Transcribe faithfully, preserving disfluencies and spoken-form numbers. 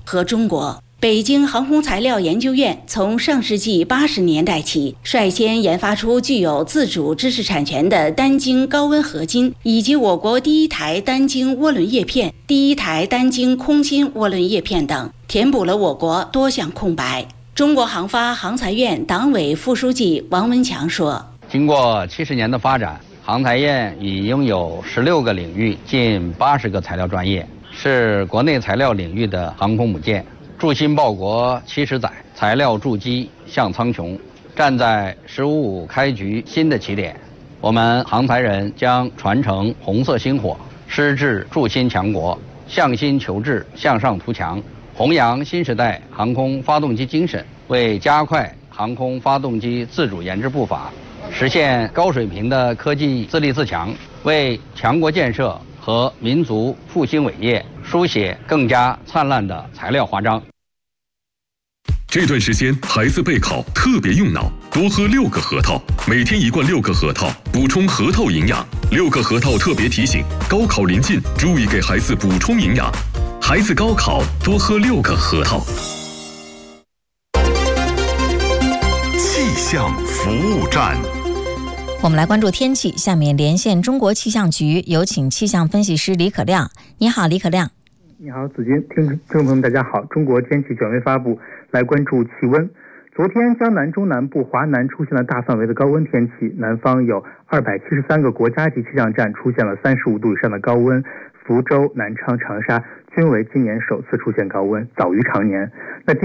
和中国。北京航空材料研究院从上世纪八十年代起，率先研发出具有自主知识产权的单晶高温合金，以及我国第一台单晶涡轮叶片、第一台单晶空心涡轮叶片等，填补了我国多项空白。中国航发航材院党委副书记王文强说：“ 经过七十年的发展，航材院已拥有十六个领域、近八十个材料专业，是国内材料领域的航空母舰。筑新报国七十载，材料筑基向苍穹，站在“十五五”开局新的起点。我们航材人将传承红色星火，矢志筑新强国，向新求智，向上图强，弘扬新时代航空发动机精神，为加快航空发动机自主研制步伐，实现高水平的科技自立自强，为强国建设和民族复兴伟业书写更加灿烂的材料华章。” 这段时间孩子备考特别用脑，多喝六个核桃，每天一罐六个核桃，补充核桃营养。六个核桃特别提醒：高考临近，注意给孩子补充营养。孩子高考多喝六个核桃。 气象服务站。 我们来关注天气，下面连线中国气象局，有请气象分析师李可亮。你好，李可亮。 你好，子君，听众朋友们，大家好。中国天气权威发布，来关注气温。昨天，江南、中南部、华南出现了大范围的高温天气，南方有二百七十三个国家级气象站出现了三十五度以上的高温，福州、南昌、长沙均为今年首次出现高温，早于常年。那今